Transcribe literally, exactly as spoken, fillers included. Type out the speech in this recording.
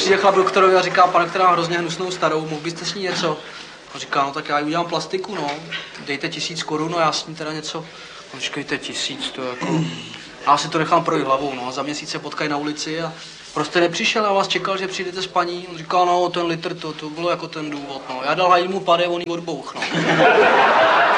přijde chlap doktorovi a říká, pane, která má hrozně hnusnou starou, mohl byste s ní něco? On říká, no tak já jí udělám plastiku, no. Dejte tisíc korun, no já s ní teda něco. On říkejte tisíc, to jako... Já si to nechám projít hlavou, no. Za měsíc se potkají na ulici a prostě nepřišel, já vás čekal, že přijdete s paní. On říká, no ten litr, to, to bylo jako ten důvod, no. Já dal hajmu pade, on jí odbouch, no.